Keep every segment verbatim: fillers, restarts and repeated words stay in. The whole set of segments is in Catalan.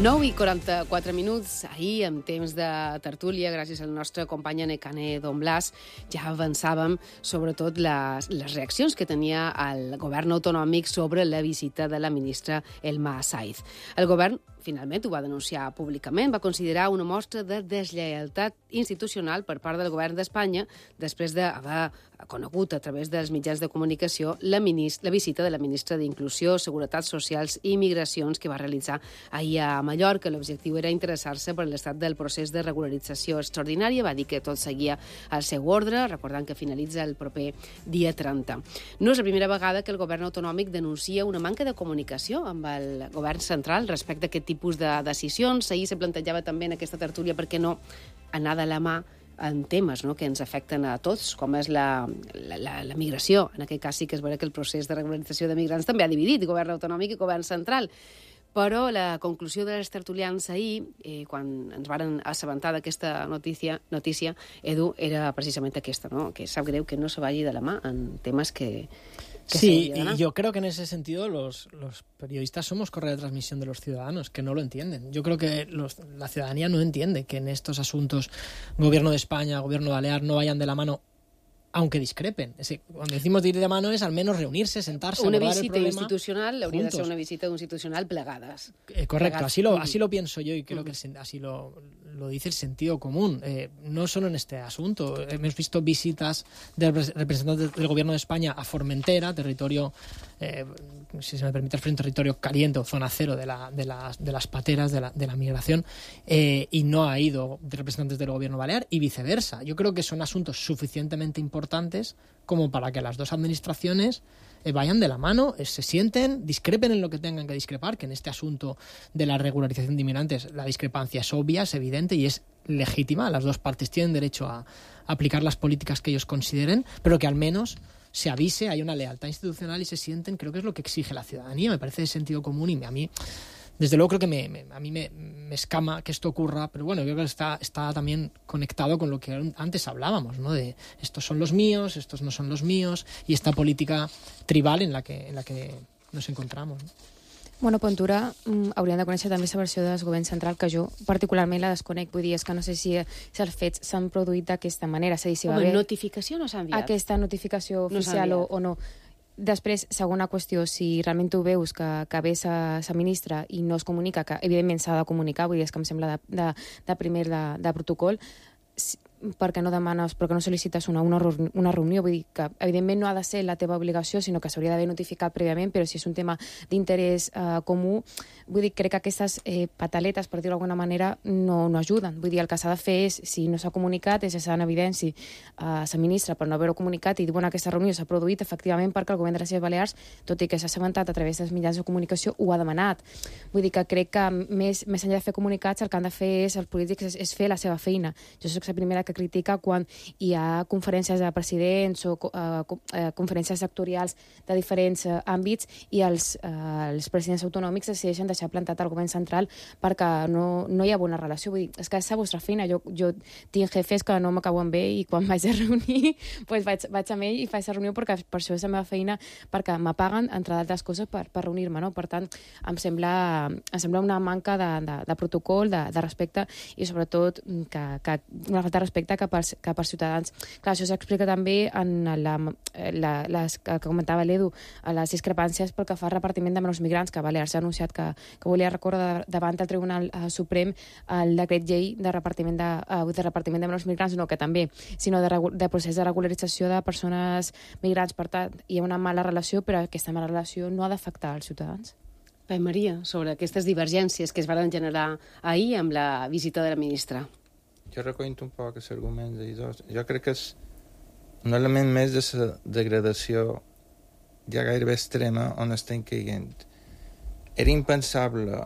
nou i quaranta-quatre minuts. Ahir, en temps de tertúlia, gràcies al nostre company Nekane Don Blas, ja avançàvem sobretot les, les reaccions que tenia el govern autonòmic sobre la visita de la ministra Elma Saiz. El govern finalment ho va denunciar públicament, va considerar una mostra de deslleialtat institucional per part del govern d'Espanya després d'haver conegut a través dels mitjans de comunicació la, minist- la visita de la ministra d'Inclusió, Seguretats Socials i Migracions que va realitzar ahir a Mallorca. L'objectiu era interessar-se per l'estat del procés de regularització extraordinària. Va dir que tot seguia al seu ordre, recordant que finalitza el proper dia trenta. No és la primera vegada que el govern autonòmic denuncia una manca de comunicació amb el govern central respecte a aquest tipus de decisions. Ahir se plantejava també en aquesta tertúlia per què no anar de la mà en temes, no?, que ens afecten a tots, com és la, la, la, la migració. En aquest cas sí que és vera que el procés de regularització de migrants també ha dividit govern autonòmic i govern central. Però la conclusió dels tertulians ahir, eh, quan ens varen assabentar d'aquesta notícia, notícia, Edu, era precisament aquesta, no?, que sap greu que no se vagi de la mà en temes que... que sí, y yo creo que en ese sentido los, los periodistas somos correa de transmisión de los ciudadanos, que no lo entienden. Yo creo que los, la ciudadanía no entiende que en estos asuntos gobierno de España, gobierno balear no vayan de la mano, aunque discrepen. Es decir, cuando decimos de ir de mano es al menos reunirse, sentarse, una abordar el visita problema institucional hauria juntos. de ser una visita institucional plegades. Eh, correcto, Plegats. así lo, así lo pienso yo y creo Mm. que el sen- así lo, lo dice el sentido común. Eh, no solo en este asunto. Hemos visto visitas de repre- representantes del gobierno de España a Formentera, territorio, eh, si se me permite, un territorio caliente o zona cero de, la, de, las, de las pateras de la, de la migración, eh, y no ha ido de representantes del gobierno balear y viceversa. Yo creo que son asuntos suficientemente importantes como para que las dos administraciones eh, vayan de la mano, eh, se sienten, discrepen en lo que tengan que discrepar, que en este asunto de la regularización de inmigrantes la discrepancia es obvia, es evidente y es legítima. Las dos partes tienen derecho a, a aplicar las políticas que ellos consideren, pero que al menos se avise, hay una lealtad institucional y se sienten, creo que es lo que exige la ciudadanía. Me parece de sentido común y a mí... Desde luego creo que me, me, a mí me, me escama que esto ocurra, pero bueno, yo creo que está, está también conectado con lo que antes hablábamos, ¿no? De estos son los míos, estos no son los míos, y esta política tribal en la que, en la que nos encontramos, ¿no? Bueno, Pontura, mm, hauríem de conèixer també la versió del govern central, que jo particularment la desconec. Vull dir, és que no sé si, si els fets s'han produït d'aquesta manera. És a dir, si va Home, haver notificació no s'ha enviat. aquesta notificació No s'ha oficial o, enviat. o no. Després, segona qüestió, si realment tu veus que, que ve sa, sa ministra i no es comunica, que evidentment s'ha de comunicar, vull dir, és que em sembla de, de, de primer de, de protocol, si, per què no demanes, per què no sol·licites una, una, una reunió? Vull dir que, evidentment, no ha de ser la teva obligació, sinó que s'hauria d'haver notificat prèviament, però si és un tema d'interès eh, comú, vull dir, crec que aquestes eh, pataletes, per dir-ho d'alguna manera, no, no ajuden. Vull dir, el que s'ha de fer és, si no s'ha comunicat, és deixar en evidència a la ministra per no haver-ho comunicat i dir, bueno, aquesta reunió s'ha produït efectivament perquè el govern de les Illes Balears, tot i que s'ha assabentat a través dels mitjans de comunicació, ho ha demanat. Vull dir que crec que més, més enllà de fer comunicats, el que han de fer és, els polítics, és, és fer la seva feina. Jo soc la primera que critica quan hi ha conferències de presidents o uh, conferències sectorials de diferents uh, àmbits i els, uh, els presidents autonòmics decideixen deixar plantat el govern central perquè no, no hi ha bona relació. Vull dir, és que és la vostra feina. Jo, jo tinc jefes que no m'acaben bé i quan vaig a reunir pues vaig, vaig amb ell i faig la reunió perquè per això és la meva feina, perquè m'apaguen, entre d'altres coses, per, per reunir-me, no? Per tant, em sembla, em sembla una manca de, de, de protocol, de, de respecte i sobretot que, que una falta de respecte cap als, cap als ciutadans. Clar, això s'explica també en la, la, les que comentava l'Edu, a les discrepàncies pel que fa al repartiment de menors migrants, que Balears ha anunciat que, que volia recórrer davant del Tribunal eh, Suprem el decret llei de repartiment de, uh, de repartiment de menors migrants, no, que també, sinó de, de procés de regularització de persones migrants. Per tant, hi ha una mala relació, però aquesta mala relació no ha d'afectar els ciutadans. Bé, Maria, sobre aquestes divergències que es van generar ahir amb la visita de la ministra. Jo recollo un poc els arguments de dos. Jo crec que és un element més de la degradació ja gairebé extrema on estem caient. Era impensable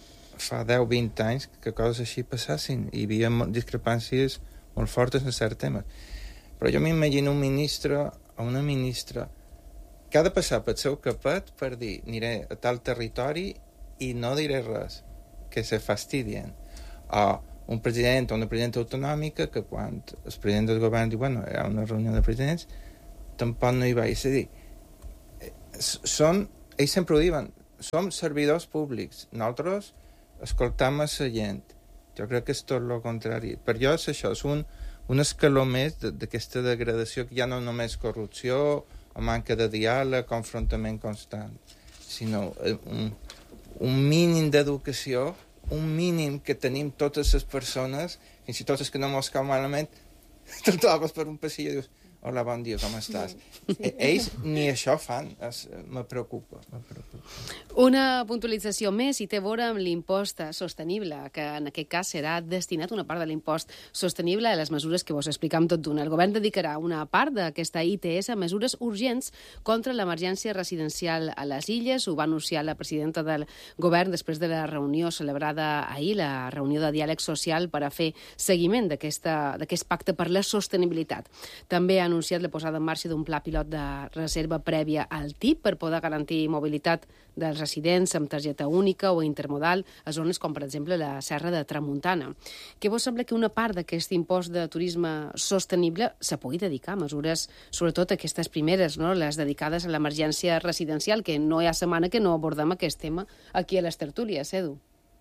fa deu o vint anys que coses així passassin. Hi havia discrepàncies molt fortes en certs temes. Però jo m'imagino un ministre o una ministra que ha de passar pel seu capet per dir aniré a tal territori i no diré res, que se fastidien. O un president o una presidenta autonòmica que quan el president del govern diu, bueno, hi ha una reunió de presidents, tampoc no hi va. És a dir, són, ells sempre ho diuen, som servidors públics. Nosaltres escoltar massa gent. Jo crec que és tot el contrari. Per jo és això, és un, un escaló més d'aquesta degradació que ja no només corrupció o manca de diàleg, confrontament constant, sinó un, un mínim d'educació, un mínim que tenim totes les persones, fins i tot els que no mos cau malament, te'l trobes per un passillo i dius, hola, bon dia, com estàs? E ells ni això fan, es, me preocupa, me preocupa. Una puntualització més i té a veure amb l'impost sostenible, que en aquest cas serà destinat una part de l'impost sostenible a les mesures que vos explicam tot d'una. El govern dedicarà una part d'aquesta I T S a mesures urgents contra l'emergència residencial a les illes. Ho va anunciar la presidenta del govern després de la reunió celebrada ahir, la reunió de diàleg social per a fer seguiment d'aquest pacte per la sostenibilitat. També ha anunciat la posada en marxa d'un pla pilot de reserva prèvia al T I P per poder garantir mobilitat dels residents amb targeta única o intermodal a zones com, per exemple, la Serra de Tramuntana. Què vos sembla que una part d'aquest impost de turisme sostenible se pugui dedicar a mesures, sobretot aquestes primeres, no? Les dedicades a l'emergència residencial, que no hi ha setmana que no abordem aquest tema aquí a les tertúlies, Edu?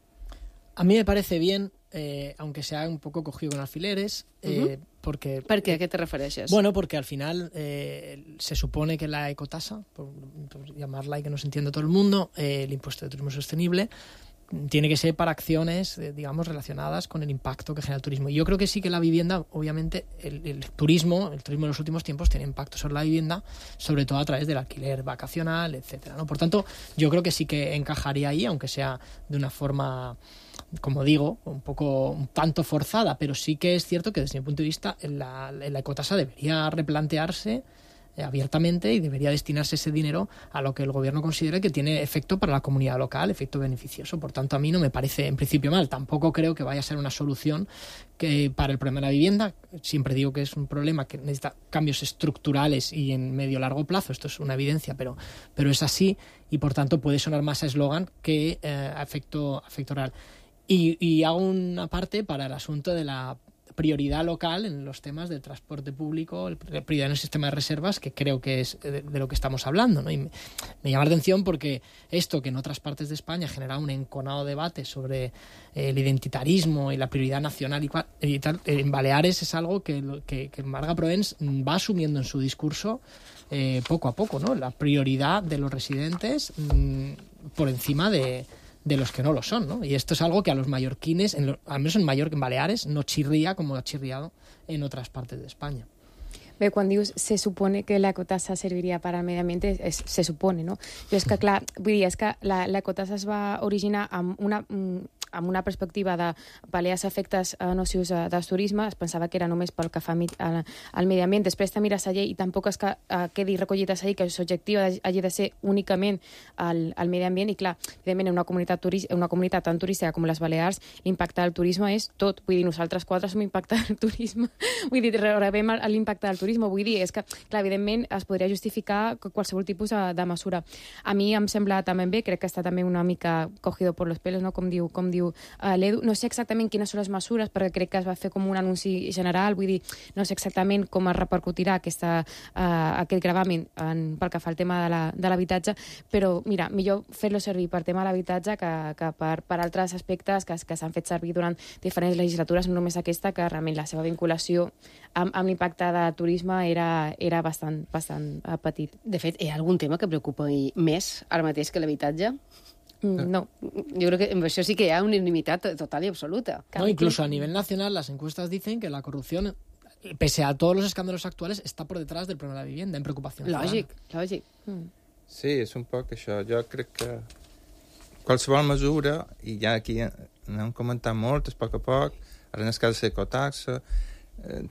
A mí me parece bien, eh, aunque sea un poco cogido con alfileres, eh, uh-huh. porque... ¿Por qué? ¿A qué te refieres? Bueno, porque al final eh, se supone que la ecotasa, por, por llamarla y que no se entienda todo el mundo, eh, el impuesto de turismo sostenible, tiene que ser para acciones, eh, digamos, relacionadas con el impacto que genera el turismo. Y yo creo que sí que la vivienda, obviamente, el, el turismo, el turismo en los últimos tiempos tiene impacto sobre la vivienda, sobre todo a través del alquiler vacacional, etcétera, ¿no? Por tanto, yo creo que sí que encajaría ahí, aunque sea de una forma, como digo, un poco, un tanto forzada, pero sí que es cierto que desde mi punto de vista la, la ecotasa debería replantearse abiertamente y debería destinarse ese dinero a lo que el gobierno considere que tiene efecto para la comunidad local, efecto beneficioso. Por tanto, a mí no me parece en principio mal. Tampoco creo que vaya a ser una solución que para el problema de la vivienda. Siempre digo que es un problema que necesita cambios estructurales y en medio largo plazo. Esto es una evidencia, pero, pero es así y por tanto puede sonar más a eslogan que eh, a efecto, a efecto real. Y, y hago una parte para el asunto de la prioridad local en los temas del transporte público, la prioridad en el sistema de reservas, que creo que es de, de lo que estamos hablando, ¿no? Y me, me llama la atención porque esto que en otras partes de España genera un enconado debate sobre eh, el identitarismo y la prioridad nacional y, y tal, en Baleares es algo que, que, que Marga Proens va asumiendo en su discurso eh, poco a poco, ¿no? La prioridad de los residentes mmm, por encima de de los que no lo son, ¿no? Y esto es algo que a los mallorquines, en lo, al menos en Mallorca, en Baleares, no chirría como ha chirriado en otras partes de España. Bé, quan dius se supone que l'ecotassa serviria per al medi ambient, és, se supone, no? Jo és que, clar, vull dir, és que l'ecotassa es va originar amb una, amb una perspectiva de pal·liar els efectes nocius del turisme. Es pensava que era només pel que fa al, al medi ambient. Després te mires la llei i tampoc és que uh, quedi recollit a la llei que l'objectiu hagi de ser únicament al, al medi ambient. I, clar, evidentment, en una comunitat, turis, una comunitat tan turística com les Balears, l'impacte del turisme és tot. Vull dir, nosaltres quatre som impacte del turisme. Vull dir, rebem l'impacte del turisme. Vull dir, és que, clar, evidentment es podria justificar qualsevol tipus de, de mesura. A mi em sembla també bé, crec que està també una mica cogido por los pelos, no? com diu, com diu uh, l'Edu. No sé exactament quines són les mesures, perquè crec que es va fer com un anunci general, vull dir, no sé exactament com es repercutirà aquesta, uh, aquest gravamen en, pel que fa al tema de l'habitatge, però, mira, millor fer-lo servir per tema de l'habitatge que, que per, per altres aspectes que, que s'han fet servir durant diferents legislatures, no només aquesta, que realment la seva vinculació amb, amb l'impacte de turisme era, era bastant, bastant uh, petit. De fet, hi ha algun tema que preocupa més ara mateix que l'habitatge? Mm, no. Yo creo que en eso sí que hay unanimidad total y absoluta. No, incluso a nivel nacional las encuestas dicen que la corrupción, pese a todos los escándalos actuales, está por detrás del problema de la vivienda en preocupación. Lògic, lògic. Mm. Sí, és un poc això. Jo crec que qualsevol mesura, i ja aquí n'hem comentat moltes, a poc a poc, ara en el cas de l'ecotaxa, eh,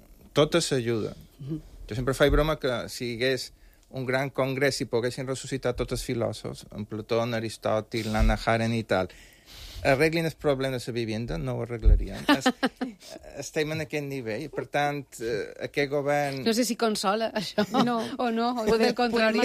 totes s'ajuden. Mm-hmm. Jo sempre faig broma que si hi hagués un gran congrés i poguessin ressuscitar tots els filòsofs, en Plató, Aristòtil, Hannah Arendt i tal, arreglin els problemes de la vivenda, no ho arreglarien. Es, estem en aquest nivell. Per tant, eh, aquest govern... No sé si consola això no. o no, o del contrari.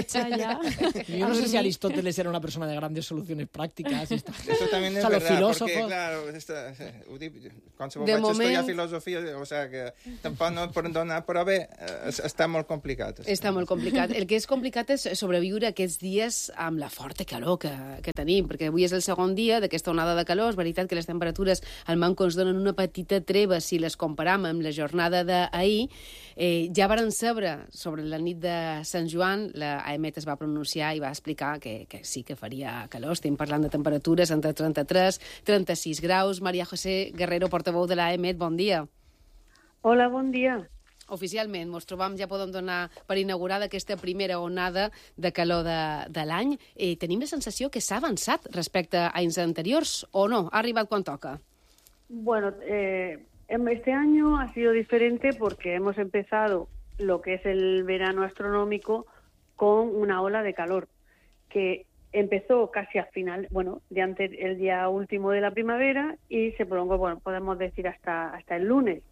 Yo no sé si Aristóteles era una persona de grandes soluciones prácticas. Esta... Eso también es o sea, verdad, los porque, claro, esta, quan se vaig moment... estudiar filosofia, o sea, que tampoc no et poden donar, però bé, està molt complicat. Està, està molt complicat. El que és complicat és sobreviure aquests dies amb la forta calor que, que tenim, perquè avui és el segon dia d'aquesta onada de de calor. És veritat que les temperatures al Manco ens donen una petita treva si les comparam amb la jornada d'ahir. Eh, ja varen saber, sobre la nit de Sant Joan, la A E M E T es va pronunciar i va explicar que, que sí que faria calor. Estem parlant de temperatures entre trenta-tres i trenta-sis graus. María José Guerrero, portaveu de l'A E M E T, bon dia. Hola, bon dia. Oficialment, ens trobam, ja podem donar per inaugurada aquesta primera onada de calor de, de l'any. Eh, tenim la sensació que s'ha avançat respecte a anys anteriors, o no? Ha arribat quan toca? Bueno, eh, este año ha sido diferente porque hemos empezado lo que es el verano astronómico con una ola de calor que empezó casi al final, bueno, de antes, el día último de la primavera y se prolongó, bueno, podemos decir hasta, hasta el lunes.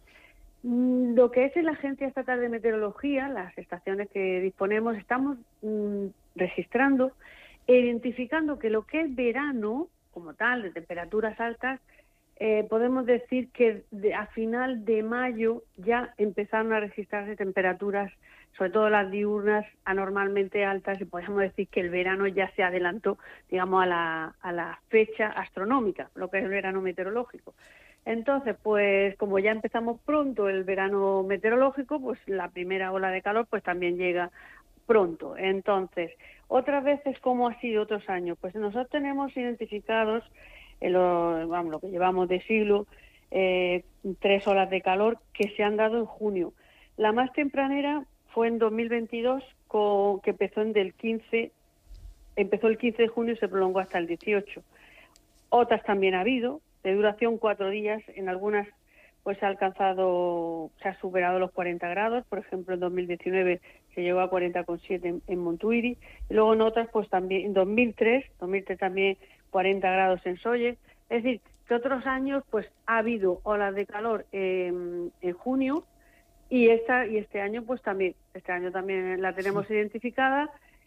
Lo que es la Agencia Estatal de Meteorología, las estaciones que disponemos, estamos mmm, registrando e identificando que lo que es verano, como tal, de temperaturas altas, eh, podemos decir que de, a final de mayo ya empezaron a registrarse temperaturas, sobre todo las diurnas, anormalmente altas, y podemos decir que el verano ya se adelantó, digamos, a la, a la fecha astronómica, lo que es el verano meteorológico. Entonces, pues como ya empezamos pronto el verano meteorológico, pues la primera ola de calor pues también llega pronto. Entonces, otras veces, ¿cómo ha sido otros años? Pues nosotros tenemos identificados, en lo, vamos, lo que llevamos de siglo, eh, tres olas de calor que se han dado en junio. La más tempranera fue en dos mil veintidós, con, que empezó en del quince, empezó el quince de junio y se prolongó hasta el dieciocho. Otras también ha habido, de duración cuatro días, en algunas pues se ha alcanzado, se ha superado los cuarenta grados, por ejemplo en dos mil diecinueve se llegó a cuarenta coma siete en, en Montuïri, y luego en otras pues también, en dos mil tres, dos mil tres también cuarenta grados en Sóller. Es decir, que otros años pues ha habido olas de calor eh, en junio, y esta y este año pues también, este año también la tenemos sí. identificada.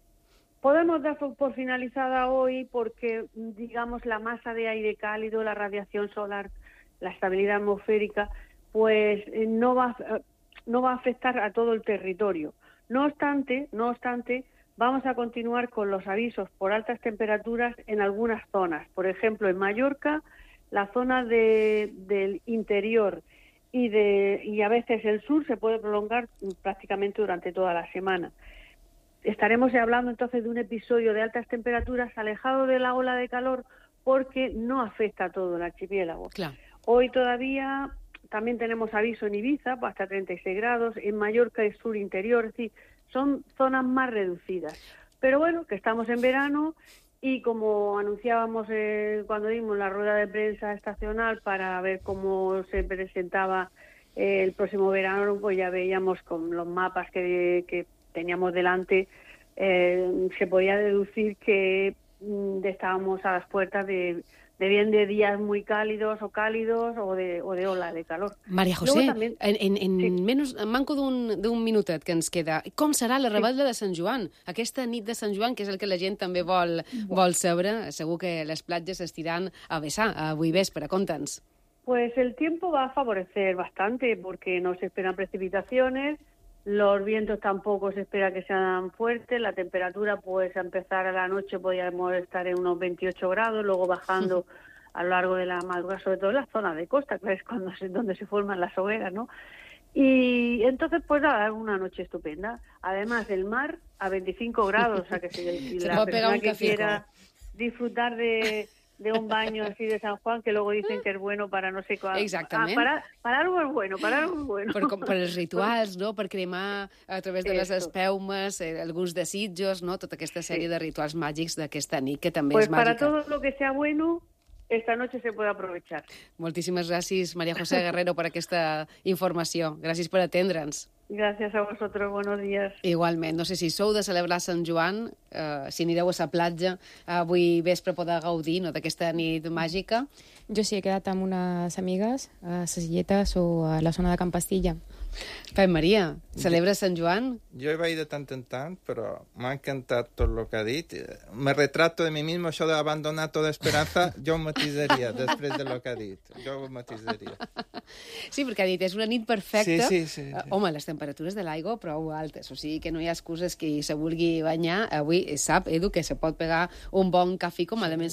Podemos dar por finalizada hoy porque, digamos, la masa de aire cálido, la radiación solar, la estabilidad atmosférica, pues no va, no va a afectar a todo el territorio. No obstante, no obstante, vamos a continuar con los avisos por altas temperaturas en algunas zonas. Por ejemplo, en Mallorca, la zona de, del interior y, de, y a veces el sur se puede prolongar prácticamente durante toda la semana. Estaremos hablando entonces de un episodio de altas temperaturas alejado de la ola de calor porque no afecta a todo el archipiélago. Claro. Hoy todavía también tenemos aviso en Ibiza, hasta treinta y seis grados, en Mallorca y sur interior, es decir, son zonas más reducidas. Pero bueno, que estamos en verano y como anunciábamos eh, cuando dimos la rueda de prensa estacional para ver cómo se presentaba eh, el próximo verano, pues ya veíamos con los mapas que, que teníamos delante, eh, se podía deducir que mm, estábamos a las puertas de, de bien de días muy cálidos o cálidos o de, o de ola de calor. María José, también, en, en, en sí. menys, en manco d'un minutet que ens queda, com serà la rebel·la sí. de Sant Joan? Aquesta nit de Sant Joan, que és el que la gent també vol, vol saber, segur que les platges s'estiran a vessar avui vespre, conta'ns. Pues el tiempo va a favorecer bastante porque no se esperan precipitaciones. Los vientos tampoco se espera que sean fuertes, la temperatura pues a empezar a la noche podríamos estar en unos veintiocho grados, luego bajando a lo largo de la madrugada, sobre todo en la zona de costa, que es cuando se, donde se forman las hogueras, ¿no? Y entonces pues nada, una noche estupenda. Además el mar a veinticinco grados, o sea que si, si se la puede pegar persona un que café, quiera disfrutar de... de un baño así de San Juan, que luego dicen que es bueno para no sé cuál. Exactament. Ah, para, para algo es bueno, para algo es bueno. Per, com, per els rituals, no? Per cremar a través de les Eso. espeumes, eh, alguns desitjos, no? Tota aquesta sèrie sí. de rituals màgics d'aquesta nit, que també pues és màgica. Para todo lo que sea bueno, esta noche se puede aprovechar. Moltíssimes gràcies, María José Guerrero, per aquesta informació. Gràcies per atendre'ns. Gracias a vosotros, buenos días. Igualment, no sé si sou de celebrar Sant Joan, eh, si anireu a la platja, avui vespre poder gaudir no, d'aquesta nit màgica. Jo sí, he quedat amb unes amigues a Ses Illetes o a la zona de Can Pastilla. Pep Maria, celebres Sant Joan? Jo hi vaig de tant en tant, però m'ha encantat tot el que ha dit. Me retrato de mi mismo, això d'abandonar tota esperança, jo ho matisaria després de lo que ha dit. Jo ho matisaria. Sí, perquè ha dit, és una nit perfecta. Sí, sí, sí, sí. Home, les temperatures de l'aigua prou altes, o sigui que no hi ha excuses que se vulgui banyar. Avui sap, Edu, que se pot pegar un bon cafè com a element